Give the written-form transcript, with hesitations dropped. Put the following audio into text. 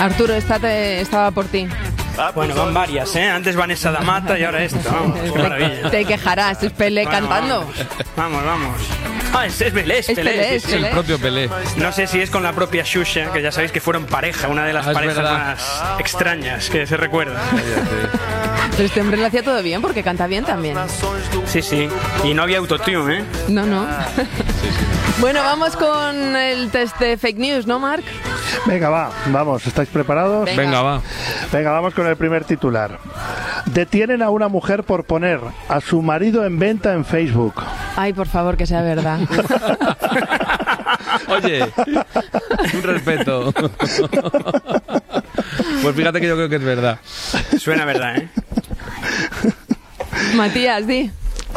Arturo, estaba por ti. Bueno, van varias, ¿eh? Antes Vanessa da Mata y ahora esto. Vamos, qué maravilla. Te quejarás, es Pelé cantando. Vamos. Ah, es Pelé, es Pelé. Es el propio Pelé. No sé si es con la propia Xuxa, que ya sabéis que fueron pareja, una de las parejas más extrañas que se recuerdan. Pero este hombre lo hacía todo bien, porque canta bien también. Sí. Y no había autotune, ¿eh? No. Bueno, vamos con el test de fake news, ¿no, Marc? Venga, vamos, ¿estáis preparados? Venga, va. Venga, vamos con el primer titular. Detienen a una mujer por poner a su marido en venta en Facebook. Ay, por favor, que sea verdad. Oye, un respeto. Pues fíjate que yo creo que es verdad. Suena verdad, ¿eh? Matías, di.